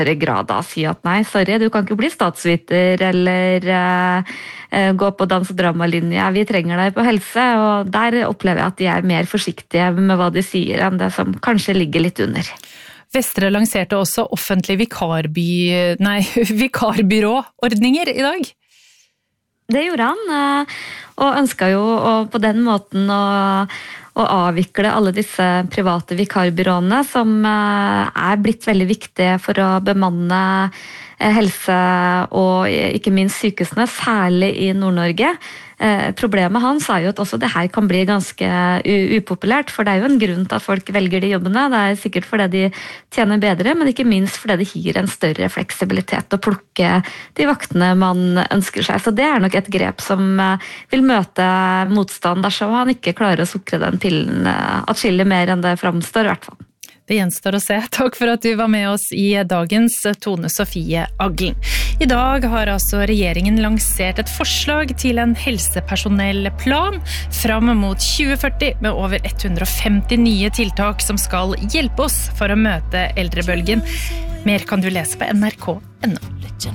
større grad da si at nei, sorry, du kan ikke bli statsviter eller gå på dans- og dramalinje, vi trenger deg på helse, og der opplever jeg at de er mer forsiktige med hva de sier enn det som kanskje ligger litt under. Vestre lanserte også offentlig vikarbyråordninger i dag. Det gjorde han, og ønsket jo på den måten å avvikle alle disse private vikarbyråene som er blitt veldig viktige for å bemanne helse og ikke minst sykehusene, særlig i Nord-Norge. Problemet hans er jo at også det her kan bli ganske upopulært, for det er jo en grunn til at folk velger de jobbene. Det er sikkert fordi de tjener bedre, men ikke minst fordi det gir en større fleksibilitet å plukke de vaktene man ønsker seg. Så det er nok et grep som vil møte motstand dersom han ikke klarer å sukre den pillen atskillig mer enn det framstår i hvert fall. Det gjenstår å se. Takk for at du var med oss i dagens Tone Sofie Aglen. I dag har altså regjeringen lansert et forslag til en helsepersonellplan fram mot 2040 med over 150 nye tiltak som skal hjelpe oss for å møte eldrebølgen. Mer kan du lese på nrk.no.